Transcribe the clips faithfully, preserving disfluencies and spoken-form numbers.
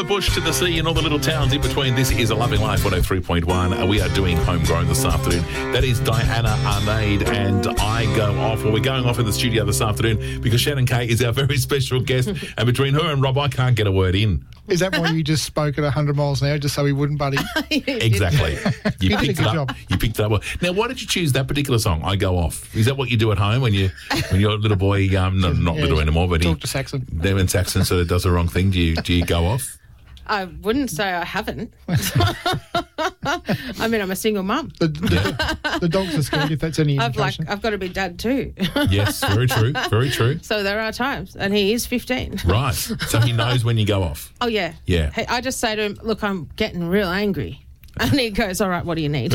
bush to the sea and all the little towns in between. This is A Loving Life one oh three point one. And we are doing Homegrown this afternoon. That is Diana Arnade and I Go Off. Well, we're going off in the studio this afternoon because Shannon Kay is our very special guest. And between her and Rob, I can't get a word in. Is that why you just spoke at one hundred miles an hour just so he wouldn't buddy? Exactly. You You did a picked it good up. job. You picked it up. Well. Now, why did you choose that particular song, I Go Off? Is that what you do at home when, you, when your little boy, um, not, not Yeah, little anymore, but talk he... to Saxon. Them in Saxon, so it does the wrong thing. Do you, do you go off? I wouldn't say I haven't. I mean, I'm a single mum. The, the, the dogs are scared, if that's any I've like indication. I've got to be dad too. Yes, very true, very true. So there are times, and he is fifteen. Right, so he knows when you go off. Oh yeah, Yeah. Hey, I just say to him, "Look, I'm getting real angry," and he goes, "All right, what do you need?"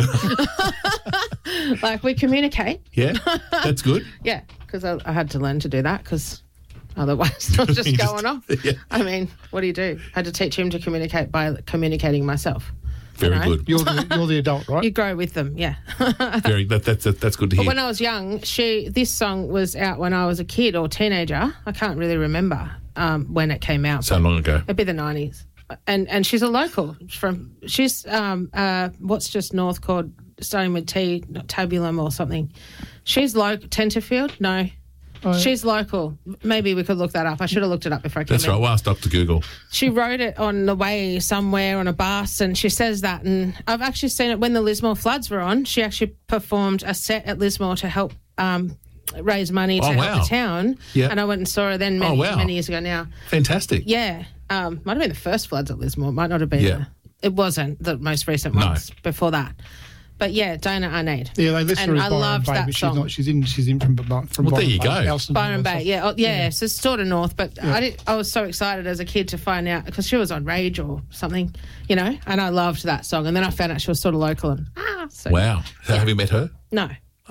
Like we communicate. Yeah, that's good. Yeah, because I, I had to learn to do that because otherwise I was just You just- going off. yeah. I mean, what do you do? I had to teach him to communicate by communicating myself. Very You know? good. You're the, you're the adult, right? You grow with them, yeah. Very. That, that's that's good to But hear. when I was young, she this song was out when I was a kid or teenager. I can't really remember um, when it came out. So long ago. It'd be the nineties. And and she's a local from she's um uh what's just north called starting with T, not Tabulum or something. She's local. Tenterfield? No. Oh, yeah. She's local. Maybe we could look that up. I should have looked it up before I came That's in. right. Well, ask Doctor Google. She wrote it on the way somewhere on a bus, and she says that. And I've actually seen it when the Lismore floods were on. She actually performed a set at Lismore to help um, raise money to Oh, help wow. the town. Yeah. And I went and saw her then many, Oh, wow. many years ago now. Fantastic. Yeah. Um, might have been the first floods at Lismore. Might not have been. Yeah. The, it wasn't the most recent No. ones before that. But yeah, Diana Arnade. Yeah, they listen And to I her as Byron loved Bay, that but she's song. not. She's in. She's in from from Well, Byron there you Bay, go. Elston Byron and Bay, stuff. yeah, oh, yeah, so it's sort of north, but I did, I was so excited as a kid to find out because she was on Rage or something, you know, and I loved that song. And then I found out she was sort of local and ah, so Wow. So have you met her? no,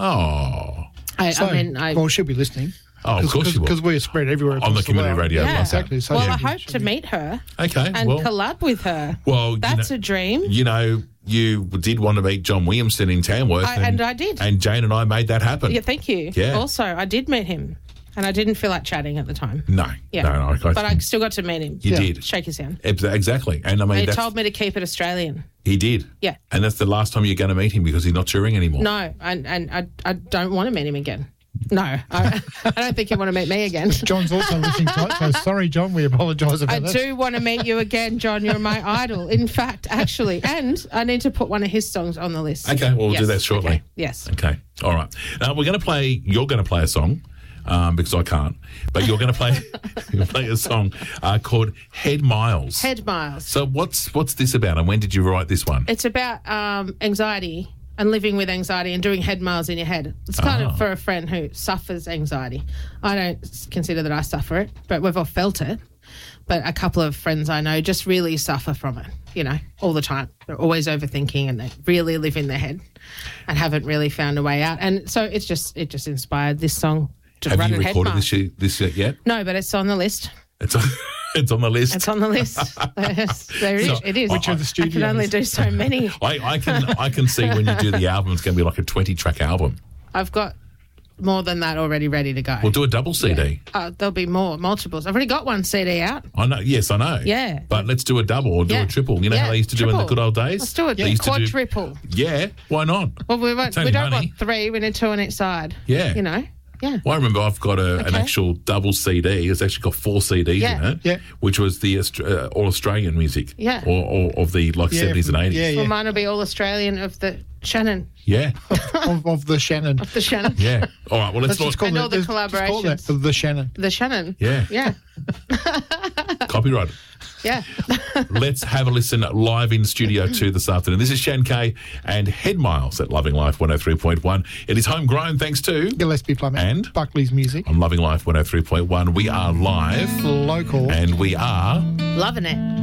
Oh. I, So, I mean, I well, she'll be listening. Oh, of course you will. Because we're spread everywhere On across the community world. radio. yeah, like that. exactly. So well, she'll I be- hope she'll to be- meet her Okay. and well, collab with her. well, you That's know- a dream. You know, you did want to meet John Williamson in Tamworth. I- and I did. And Jane and I made that happen. Yeah, thank you. Yeah. Also, I did meet him, and I didn't feel like chatting at the time. No. Yeah, No, no. I, I, but I still got to meet him. you Yeah. did. Shake his hand. Ex- Exactly. And I mean, And he that's, told me to keep it Australian. he did. Yeah. And that's the last time you're going to meet him because he's not touring anymore. No, and and I I don't want to meet him again. No, I, I don't think you want to meet me again. John's also listening to it, so sorry, John. We apologise about I that. do want to meet you again, John. You're my idol. In fact, actually, and I need to put one of his songs on the list. Okay, well, we'll do Yes, that shortly. okay, Yes. Okay. All right. Now, we're going to play, you're going to play a song um, because I can't, but you're going to play, you're going to play a song uh, called Head Miles. Head miles. So what's what's this about and when did you write this one? It's about um, anxiety and living with anxiety and doing head miles in your head. It's kind Ah. of for a friend who suffers anxiety. I don't consider that I suffer it, but we've all felt it. But a couple of friends I know just really suffer from it, you know, all the time. They're always overthinking and they really live in their head and haven't really found a way out. And so it's just it just inspired this song to Have run you a head recorded mile. this, y- this yet? yet? No, but it's on the list. It's on, it's on the list. It's on the list. Yes, there is. So, It is. which of the I can only studios? do so many. I, I can I can see when you do the album, it's going to be like a twenty-track album. I've got more than that already ready to go. We'll do a double C D. Uh, there'll be more, multiples. I've already got one C D out. I know. Yes, I know. Yeah. But let's do a double or do Yeah. a triple. You know how Yeah, they used to do in the triple. good old days? Let's do it. They used to do- Quadruple. Yeah. Why not? Well, we, won't, It's only we don't money. want three. We need two on each side. Yeah. You know? Yeah. Well, I remember I've got a, an Okay. actual double C D. It's actually got four C Ds Yeah. in it, Yeah. which was the Aust- uh, all Australian music, Yeah. or, or of the like Yeah, seventies and from- eighties. yeah, yeah. Well, mine will be all Australian of the Shannon. yeah, of, of the Shannon. The Shannon. yeah. All right, well let's Let's just call And it all the let's just call that collaborations. the Shannon. The Shannon. Yeah. Yeah. not copyright. Yeah. Let's have a listen live in Studio two this afternoon. This is Shan Kay and Head Miles at Loving Life one oh three point one. It is homegrown thanks to Gillespie Plumbing. And? Buckley's Music. on Loving Life one oh three point one. We are live Local. and we are Loving it.